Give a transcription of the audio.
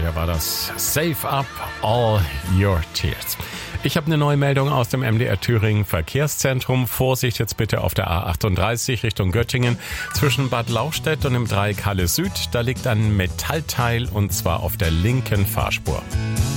Hier war das Save Up All Your Tears. Ich habe eine neue Meldung aus dem MDR Thüringen Verkehrszentrum. Vorsicht jetzt bitte auf der A38 Richtung Göttingen. Zwischen Bad Lauchstädt und dem Dreieck Halle Süd, da liegt ein Metallteil und zwar auf der linken Fahrspur.